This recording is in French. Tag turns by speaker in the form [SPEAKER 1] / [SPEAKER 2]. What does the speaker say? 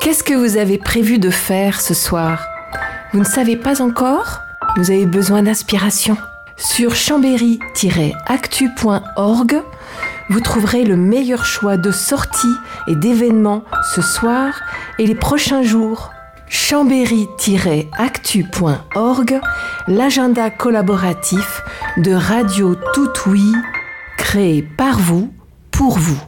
[SPEAKER 1] Qu'est-ce que vous avez prévu de faire ce soir ? Vous ne savez pas encore ? Vous avez besoin d'inspiration ? Sur chambéry-actu.org, vous trouverez le meilleur choix de sorties et d'événements ce soir et les prochains jours. Chambéry-actu.org, l'agenda collaboratif de Radio Tout Oui, créé par vous, pour vous.